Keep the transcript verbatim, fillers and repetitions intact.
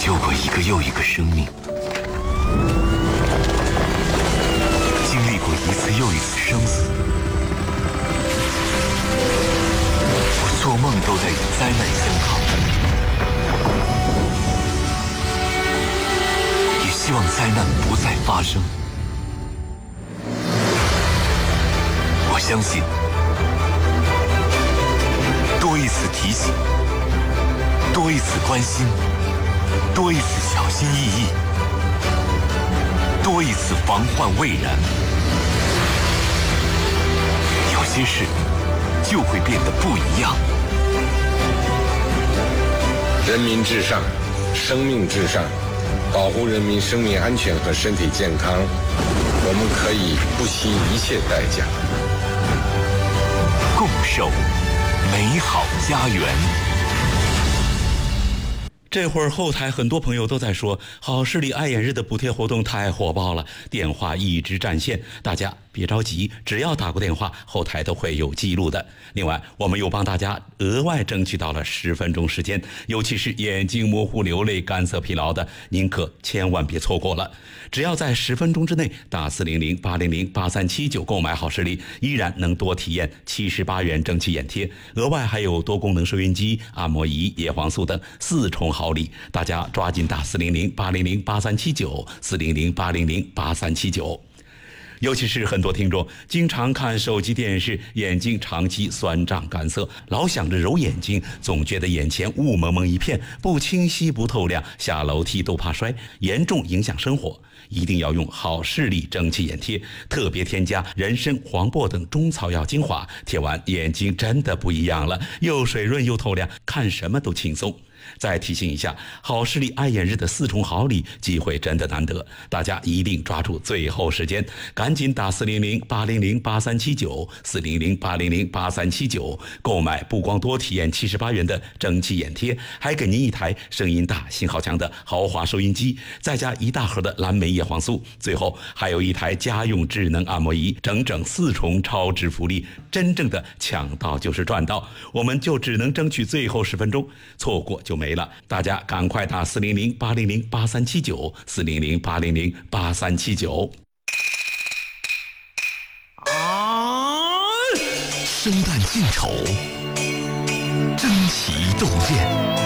救过一个又一个生命，经历过一次又一次生死。我做梦都在与灾难相抗，也希望灾难不再发生。我相信，多一次提醒，多一次关心，多一次小心翼翼，多一次防患未然，有些事就会变得不一样。 人民至上，生命至上，保护人民生命安全和身体健康，我们可以不惜一切代价， 共守美好家园。 这会儿后台很多朋友都在说，好视力爱眼日的补贴活动太火爆了，电话一直占线，大家别着急，只要打过电话，后台都会有记录的。另外，我们又帮大家额外争取到了十分钟时间，尤其是眼睛模糊、流泪、干涩疲劳的，您可千万别错过了。只要在十分钟之内打四零零八零零八三七九购买好视力，依然能多体验七十八元蒸汽眼贴，额外还有多功能收音机、按摩仪、叶黄素等四重好礼，大家抓紧打四零零八零零八三七九四零零八零零八三七九。尤其是很多听众经常看手机电视，眼睛长期酸胀干涩，老想着揉眼睛，总觉得眼前雾蒙蒙一片，不清晰不透亮，下楼梯都怕摔，严重影响生活。一定要用好视力蒸汽眼贴，特别添加人参、黄柏等中草药精华，贴完眼睛真的不一样了，又水润又透亮，看什么都轻松。再提醒一下，好视力爱眼日的四重好礼机会真的难得，大家一定抓住最后时间，赶紧打四零零八零零八三七九四零零八零零八三七九购买，不光多体验七十八元的蒸汽眼贴，还给您一台声音大、信号强的豪华收音机，再加一大盒的蓝莓叶黄素，最后还有一台家用智能按摩仪，整整四重超值福利，真正的抢到就是赚到，我们就只能争取最后十分钟，错过就没了，大家赶快打四零零八零零八三七九四零零八零零八三七九。 生旦净丑，争奇斗艳。